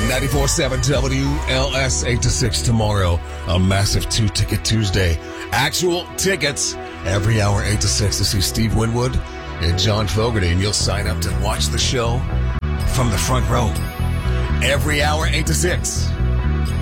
94.7 WLS 8 to 6 tomorrow. A massive 2-ticket Tuesday. Actual tickets every hour 8 to 6 to see Steve Winwood and John Fogerty. And you'll sign up to watch the show from the front row. Every hour 8 to 6.